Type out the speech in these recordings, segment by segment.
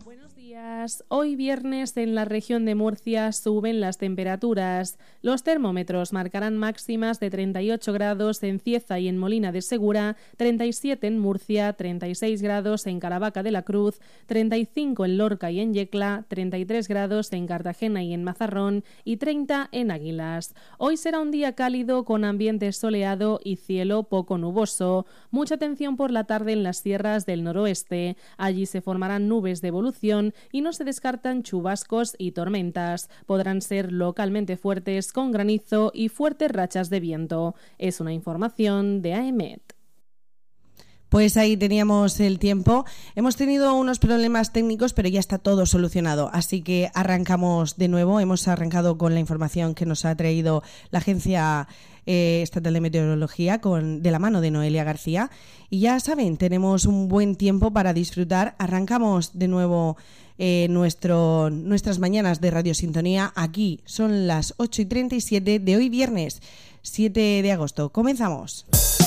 Buenos días. Hoy viernes en la región de Murcia suben las temperaturas. Los termómetros marcarán máximas de 38 grados en Cieza y en Molina de Segura, 37 en Murcia, 36 grados en Caravaca de la Cruz, 35 en Lorca y en Yecla, 33 grados en Cartagena y en Mazarrón y 30 en Águilas. Hoy será un día cálido con ambiente soleado y cielo poco nuboso. Mucha atención por la tarde en las sierras del noroeste. Allí se formarán nubes de evolución y no se descartan chubascos y tormentas. Podrán ser localmente fuertes con granizo y fuertes rachas de viento. Es una información de AEMET. Pues ahí teníamos el tiempo. Hemos tenido unos problemas técnicos, pero ya está todo solucionado. Así que arrancamos de nuevo. Hemos arrancado con la información que nos ha traído la Agencia Estatal de Meteorología de la mano de Noelia García. Y ya saben, tenemos un buen tiempo para disfrutar. Arrancamos de nuevo nuestras mañanas de Radio Sintonía. Aquí son las 8:37 de hoy viernes 7 de agosto. Comenzamos.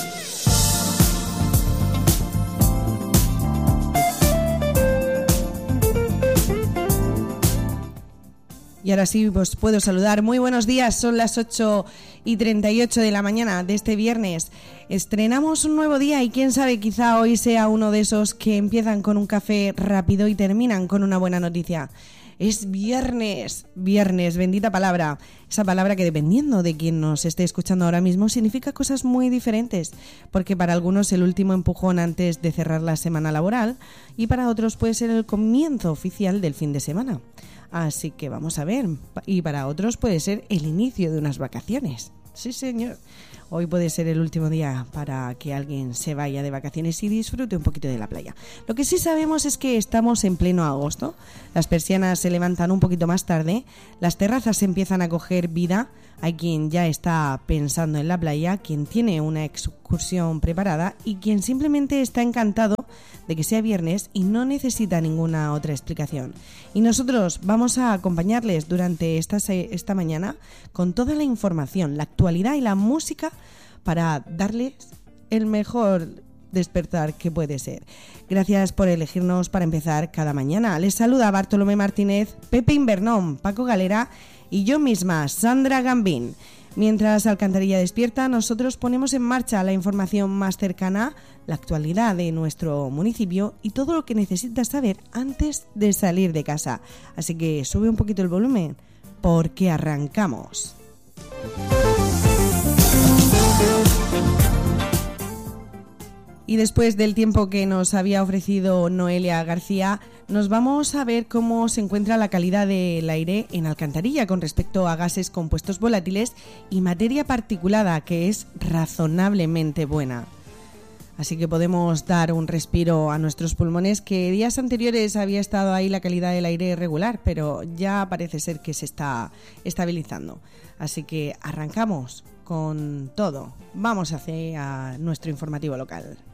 Y ahora sí, pues puedo saludar. Muy buenos días, son las 8:38 de la mañana de este viernes. Estrenamos un nuevo día y quién sabe, quizá hoy sea uno de esos que empiezan con un café rápido y terminan con una buena noticia. Es viernes, bendita palabra. Esa palabra que, dependiendo de quien nos esté escuchando ahora mismo, significa cosas muy diferentes. Porque para algunos el último empujón antes de cerrar la semana laboral y para otros puede ser el comienzo oficial del fin de semana. Así que vamos a ver, y para otros puede ser el inicio de unas vacaciones. Sí, señor. Hoy puede ser el último día para que alguien se vaya de vacaciones y disfrute un poquito de la playa. Lo que sí sabemos es que estamos en pleno agosto. Las persianas se levantan un poquito más tarde, las terrazas empiezan a coger vida. Hay quien ya está pensando en la playa, quien tiene una excursión preparada y quien simplemente está encantado de que sea viernes y no necesita ninguna otra explicación. Y nosotros vamos a acompañarles durante esta mañana con toda la información, la actualidad y la música para darles el mejor despertar que puede ser. Gracias por elegirnos para empezar cada mañana. Les saluda Bartolomé Martínez, Pepe Invernón, Paco Galera y yo misma, Sandra Gambín. Mientras Alcantarilla despierta, nosotros ponemos en marcha la información más cercana, la actualidad de nuestro municipio y todo lo que necesitas saber antes de salir de casa. Así que sube un poquito el volumen, porque arrancamos. Y después del tiempo que nos había ofrecido Noelia García, nos vamos a ver cómo se encuentra la calidad del aire en Alcantarilla con respecto a gases compuestos volátiles y materia particulada, que es razonablemente buena. Así que podemos dar un respiro a nuestros pulmones, que días anteriores había estado ahí la calidad del aire regular, pero ya parece ser que se está estabilizando. Así que arrancamos con todo. Vamos a nuestro informativo local.